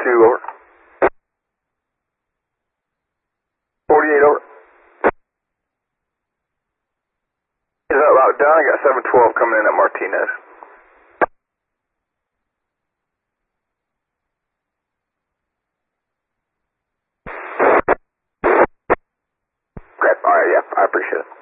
2, over. 48, over. Is that about done? I got 712 coming in at Martinez. Okay, alright, yeah, I appreciate it.